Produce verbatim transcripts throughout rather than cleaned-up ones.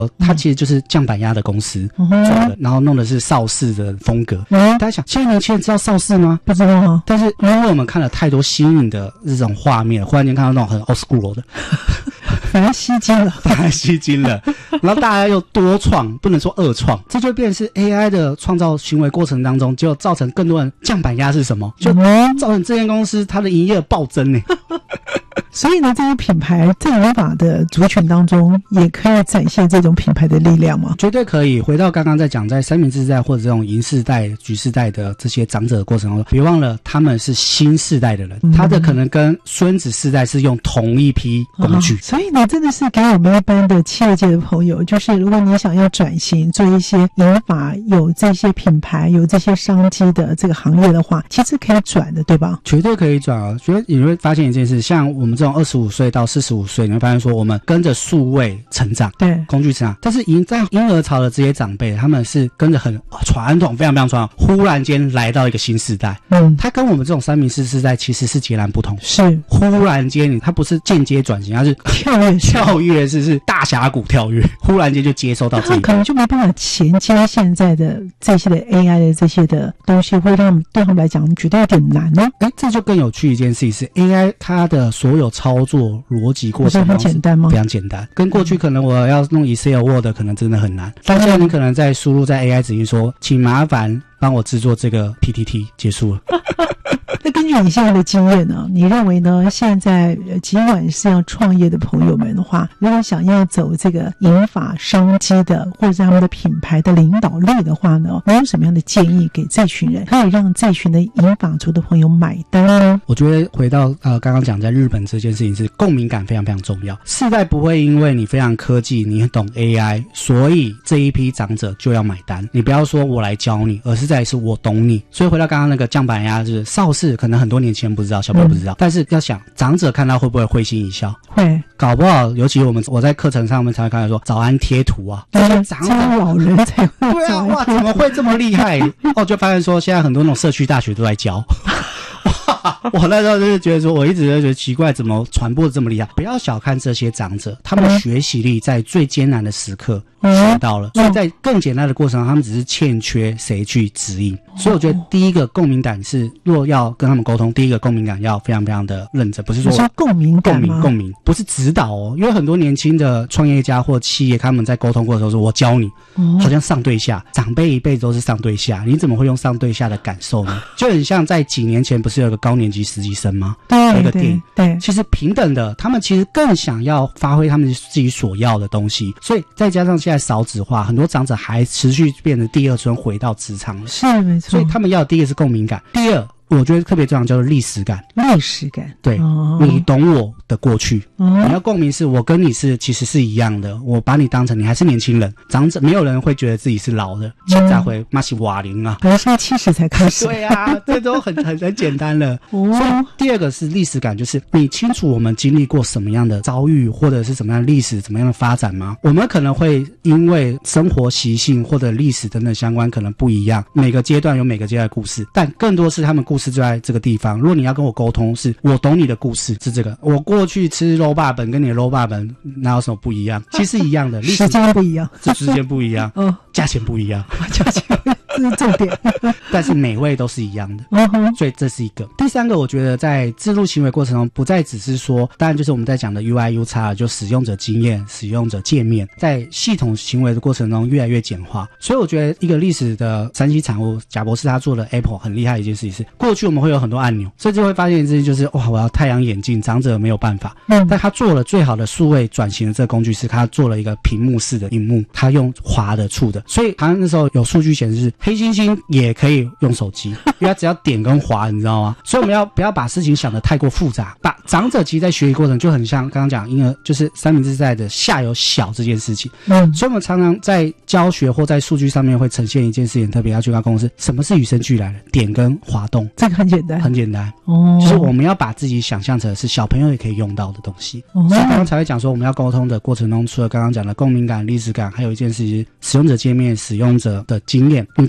它其实就是降板鸭的公司做的、嗯、然后弄的是邵氏的风格、嗯、大家想现在年轻人知道邵氏吗？ 不知道啊。 但是因为我们看了太多新颖的这种画面，忽然间看到那种很 old school 的反而吸睛了， 反而吸睛了，然后大家又多创，不能说恶创，这就变成是 A I 的创造行为过程当中，就造成更多人降板鸭是什么？就造成这间公司它的营业暴增呢。 所以呢，这些品牌在银发的族群当中，也可以展现这种品牌的力量吗？ 绝对可以。回到刚刚在讲，在三明治世代或者这种银世代、橘世代的这些长者的过程中，别忘了他们是新世代的人，嗯、他的可能跟孙子世代是用同一批工具、 哦。所以呢，真的是给我们一般的企业界的朋友，就是如果你想要转型做一些银发有这些品牌、有这些商机的这个行业的话，其实可以转的，对吧？ 绝对可以转啊！觉得你会发现一件事，像我们这种二十五岁到四十五岁，你会发现说我们跟着数位成长， 对， 工具成长，但是已经在婴儿潮的这些长辈，他们是跟着很传统，非常非常传统，忽然间来到一个新世代，嗯，他跟我们这种三明治世代其实是截然不同， 是忽然间，他不是间接转型，他是跳跃跳跃是是大峡谷跳跃，忽然间就接收到这一个，可能就没办法衔接现在的这些的 A I 的这些的东西，会让他们对他们来讲觉得有点难呢、 啊。哎，这就更有趣一件事情是 A I 它的所有操作逻辑过程很简单吗？ 非常简单，跟过去可能我要弄 Excel、Word 可能真的很难，但现在你可能在输入在 A I 指令说，请麻烦帮我制作这个 P P T， 结束了。 那根据你现在的经验呢，你认为呢？现在尽管是要创业的朋友们的话，如果想要走这个银发商机的，或者是他们的品牌的领导力的话呢，你有什么样的建议给这群人，可以让这群的银发族的朋友买单呢？ 我觉得回到呃刚刚讲在日本这件事情是共鸣感非常非常重要。世代不会因为你非常科技，你懂 A I， 所以这一批长者就要买单。你不要说我来教你，而是在于是我懂你。所以回到刚刚那个降板鸭，就是邵氏。可能很多年轻人不知道，小朋友不知道、嗯、但是要想长者看到会不会会心一笑？ 会， 搞不好尤其我们我在课程上我们才会看到说早安贴图啊，这些长者老人才会对啊，哇，怎么会这么厉害？哦，就发现说现在很多那种社区大学都在教。我那时候就是觉得说，我一直就觉得奇怪，怎么传播这么厉害？不要小看这些长者，他们的学习力在最艰难的时刻学到了，所以在更简单的过程中，他们只是欠缺谁去指引。所以我觉得第一个共鸣感是，若要跟他们沟通，第一个共鸣感要非常非常的认真，不是说共鸣感共鸣共鸣，不是指导哦。因为很多年轻的创业家或企业，他们在沟通过的时候说，我教你，好像上对下，长辈一辈子都是上对下，你怎么会用上对下的感受呢？就很像在几年前不是有个高年级实习生吗？ 对， 那个电影， 对， 其实平等的，他们其实更想要发挥他们自己所要的东西，所以再加上现在少子化，很多长者还持续变成第二春回到职场了， 是没错， 所以他们要的第一个是共鸣感，第二我觉得特别重要叫做历史感。 历史感， 对、哦、你懂我的过去、哦、你要共鸣是我跟你是其实是一样的，我把你当成你还是年轻人，长者没有人会觉得自己是老的、嗯、现在会妈是瓦龄啊， 可能现在七十才开始。 对啊，这都很很很简单了、哦、所以第二个是历史感，就是你清楚我们经历过什么样的遭遇，或者是什么样的历史，怎么样的发展吗？我们可能会因为生活习性或者历史等等相关可能不一样，每个阶段有每个阶段的故事，但更多是他们故事就在这个地方。如果你要跟我沟通，是我懂你的故事，是这个我过去吃肉霸本跟你的肉霸本哪有什么不一样？其实一样的， 时间不一样， 时间不一样，嗯，价钱不一样， 价钱这是重点， 但是美味都是一样的， 嗯哼， 所以这是一个。第三个，我觉得在制度行为过程中，不再只是说，当然就是我们在讲的 U I U X， 就使用者经验、使用者界面，在系统行为的过程中越来越简化。所以我觉得一个历史的三 C 产物，贾博士他做的 Apple 很厉害的一件事情是，过去我们会有很多按钮，所以就会发现一件事情就是哇，我要太阳眼镜，长者没有办法，嗯，但他做了最好的数位转型的这个工具是，他做了一个屏幕式的荧幕，他用滑的触的，所以他那时候有数据显示，黑猩猩也可以用手机，因为他只要点跟滑，你知道吗？所以我们要不要把事情想得太过复杂？把长者其实在学习过程就很像刚刚讲婴儿，就是三明治在的下有小这件事情。嗯，所以我们常常在教学或在数据上面会呈现一件事情，特别要去跟公司，什么是与生俱来的？点跟滑动， 这个很简单， 很简单哦。就是我们要把自己想象成是小朋友也可以用到的东西。哦，所以刚刚才会讲说，我们要沟通的过程中，除了刚刚讲的共鸣感、历史感，还有一件事情，使用者界面、使用者的经验。你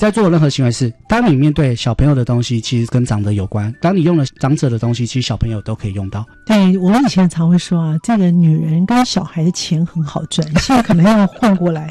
在做的任何行为是，当你面对小朋友的东西，其实跟长者有关；当你用了长者的东西，其实小朋友都可以用到。 对，我们以前常会说啊，这个女人跟小孩的钱很好赚，现在可能要换过来。